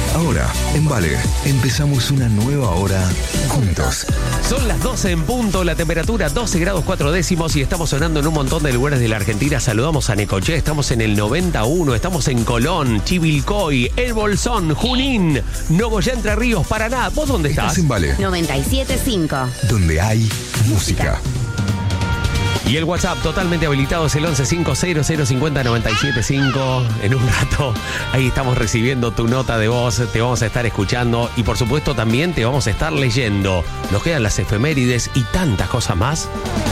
Ahora, en Vale, empezamos una nueva hora juntos. Son las 12 en punto, la temperatura 12 grados 4 décimos y estamos sonando en un montón de lugares de la Argentina. Saludamos a Necochea, estamos en el 91, estamos en Colón, Chivilcoy, El Bolsón, Junín, Nogoyá, Entre Ríos, Paraná. ¿Vos dónde estás? Estás en Vale, 97.5. donde hay música. Y el WhatsApp totalmente habilitado es el 1150050975. En un rato ahí estamos recibiendo tu nota de voz, te vamos a estar escuchando y por supuesto también te vamos a estar leyendo. Nos quedan las efemérides y tantas cosas más.